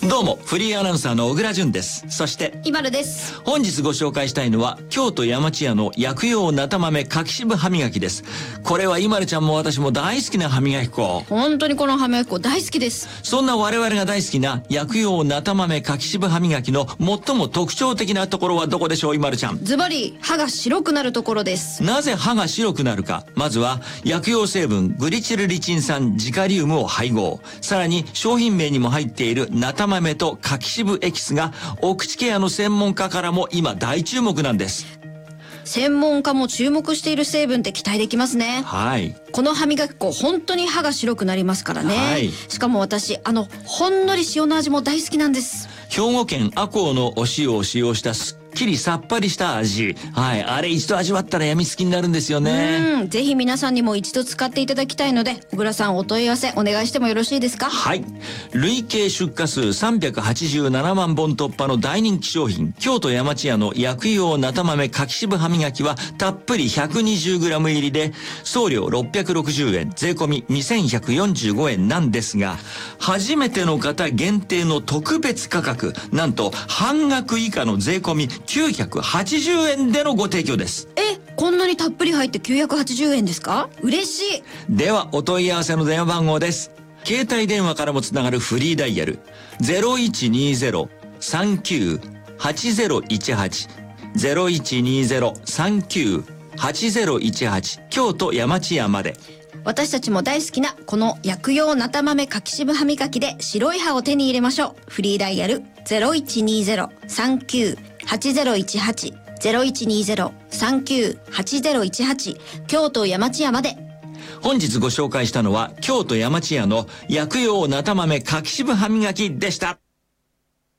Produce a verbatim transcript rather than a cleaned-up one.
どうもフリーアナウンサーの小倉淳です。そしてイマルです。 本日ご紹介したいのは京都山千屋の薬用なた豆柿渋歯磨きです。これはイマルちゃんも私も大好きな歯磨き粉。 本当にこの歯磨き粉大好きです。 そんな我々が大好きな薬用なた豆柿渋歯磨きの最も特徴的なところはどこでしょう、イマルちゃん。 ズバリ歯が白くなるところです。 なぜ歯が白くなるか。まずは薬用成分グリチルリチン酸ジカリウムを配合、さらに商品名にも入っているなた豆と柿渋エキスがお口ケアの専門家からも今大注目なんです。 専門家も注目している成分って期待できますね。 はい。 この歯磨き粉本当に歯が白くなりますからね。 はい。 しかも私あのほんのり塩の味も大好きなんです。 兵庫県赤穂のお塩を使用したすっきりさっぱりした味。はい。あれ一度味わったらやみつきになるんですよね。 うん。ぜひ皆さんにも一度使っていただきたいので、小倉さんお問い合わせお願いしてもよろしいですか？ はい。累計出荷数さんびゃくはちじゅうななまんぼん突破の大人気商品、京都山千屋の薬用なた豆柿渋歯磨きはたっぷり ひゃくにじゅうグラム 入りで送料ろっぴゃくろくじゅうえん、税込みにせんひゃくよんじゅうごえんなんですが、初めての方限定の特別価格、なんと半額以下の税込みきゅうひゃくはちじゅうえんでのご提供です。 え、こんなにたっぷり入ってきゅうひゃくはちじゅうえんですか？嬉しい。 ではお問い合わせの電話番号です。携帯電話からもつながるフリーダイヤル ゼロいちにゼロ さんきゅう はちゼロいちはち ゼロいちにゼロ さんきゅう はちゼロいちはち 京都山千屋まで。 私たちも大好きなこの薬用なた豆柿渋歯磨きで白い歯を手に入れましょう。フリーダイヤル ゼロいちにゼロ さんきゅう はちゼロいちはち ゼロいちにゼロ さんきゅう はちゼロいちはち 京都山千屋まで。 本日ご紹介したのは京都山千屋の薬用なた豆柿渋歯磨きでした。